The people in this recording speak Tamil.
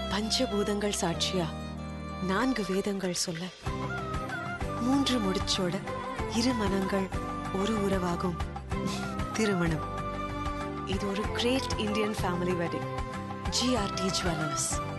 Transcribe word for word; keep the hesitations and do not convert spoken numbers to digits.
பஞ்சபூதங்கள் சாட்சியா நான்கு வேதங்கள் சொல்ல மூன்று முடிச்சோட இரு மனங்கள் ஒரு உறவாகும் திருமணம். இது ஒரு great Indian family wedding. GRT jewellers.